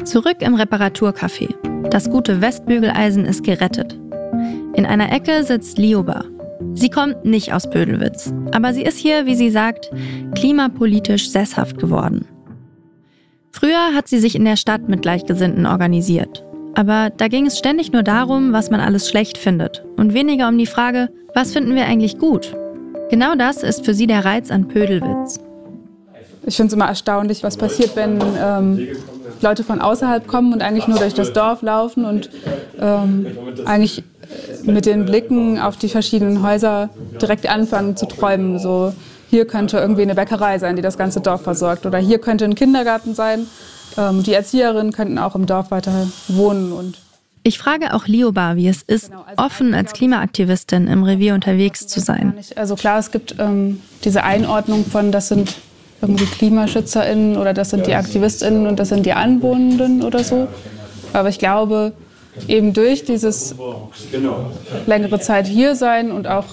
Zurück im Reparaturcafé. Das gute Westbügeleisen ist gerettet. In einer Ecke sitzt Lioba. Sie kommt nicht aus Pödelwitz, aber sie ist hier, wie sie sagt, klimapolitisch sesshaft geworden. Früher hat sie sich in der Stadt mit Gleichgesinnten organisiert. Aber da ging es ständig nur darum, was man alles schlecht findet und weniger um die Frage, was finden wir eigentlich gut? Genau das ist für sie der Reiz an Pödelwitz. Ich finde es immer erstaunlich, was passiert, wenn Leute von außerhalb kommen und eigentlich nur durch das Dorf laufen und eigentlich mit den Blicken auf die verschiedenen Häuser direkt anfangen zu träumen. So, hier könnte irgendwie eine Bäckerei sein, die das ganze Dorf versorgt. Oder hier könnte ein Kindergarten sein. Die Erzieherinnen könnten auch im Dorf weiter wohnen. Ich frage auch Lioba, wie es ist, offen als Klimaaktivistin im Revier unterwegs zu sein. Also klar, es gibt diese Einordnung von, das sind irgendwie KlimaschützerInnen oder das sind die AktivistInnen und das sind die Anwohnenden oder so. Aber ich glaube, eben durch dieses längere Zeit hier sein und auch,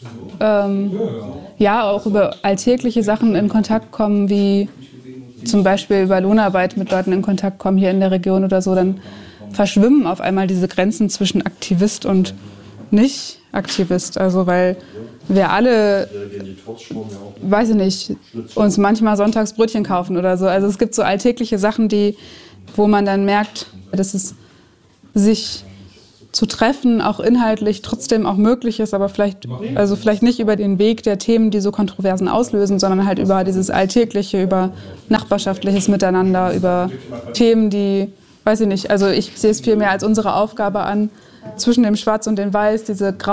auch über alltägliche Sachen in Kontakt kommen, wie zum Beispiel über Lohnarbeit mit Leuten in Kontakt kommen hier in der Region oder so, dann verschwimmen auf einmal diese Grenzen zwischen Aktivist und Nicht-Aktivist. Also weil wir alle, weiß ich nicht, uns manchmal sonntags Brötchen kaufen oder so. Also es gibt so alltägliche Sachen, wo man dann merkt, dass es sich zu treffen, auch inhaltlich trotzdem auch möglich ist, aber vielleicht nicht über den Weg der Themen, die so Kontroversen auslösen, sondern halt über dieses Alltägliche, über nachbarschaftliches Miteinander, über Themen, die, weiß ich nicht, also ich sehe es viel mehr als unsere Aufgabe an, zwischen dem Schwarz und dem Weiß, diese